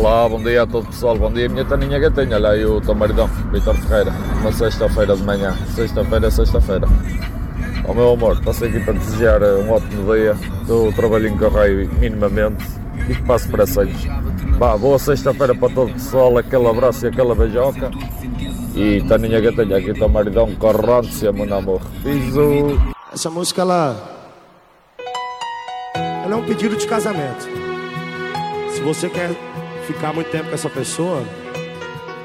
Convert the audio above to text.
Olá, bom dia a todo o pessoal, bom dia, minha Taninha Gatinha, olha aí o teu maridão, Vítor Ferreira, uma sexta-feira de manhã, sexta-feira. Ó meu amor, passei aqui para desejar um ótimo dia, do trabalhinho que eu raio minimamente e que passo para seis. Boa sexta-feira para todo o pessoal, aquele abraço e aquela beijoca. E Taninha Gatinha, aqui o teu maridão, corrente-se, meu amor. Piso. Essa música, ela é um pedido de casamento. Se você quer ficar muito tempo com essa pessoa,